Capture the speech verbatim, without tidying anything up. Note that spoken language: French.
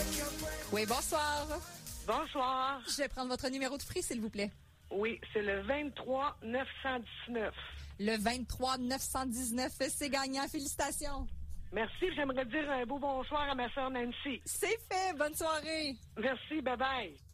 Oui, bonsoir. Bonsoir. Je vais prendre votre numéro de prix, s'il vous plaît. Oui, c'est le vingt-trois neuf cent dix-neuf. Le vingt-trois neuf cent dix-neuf, c'est gagnant. Félicitations. Merci. J'aimerais dire un beau bonsoir à ma sœur Nancy. C'est fait. Bonne soirée. Merci. Bye-bye.